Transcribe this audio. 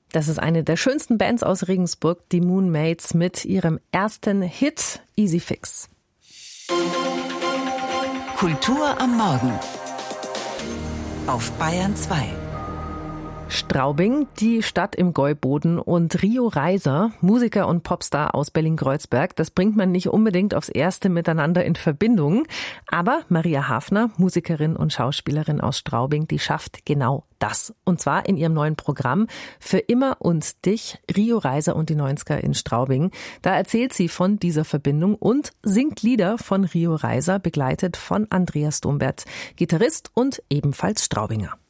Das ist eine der schönsten Bands aus Regensburg, die Moonmates, mit ihrem ersten Hit Easy Fix. Kultur am Morgen auf Bayern 2. Straubing, die Stadt im Gäuboden, und Rio Reiser, Musiker und Popstar aus Berlin-Kreuzberg. Das bringt man nicht unbedingt aufs Erste miteinander in Verbindung. Aber Maria Hafner, Musikerin und Schauspielerin aus Straubing, die schafft genau das. Und zwar in ihrem neuen Programm Für immer und dich, Rio Reiser und die 90er in Straubing. Da erzählt sie von dieser Verbindung und singt Lieder von Rio Reiser, begleitet von Andreas Dombert, Gitarrist und ebenfalls Straubinger.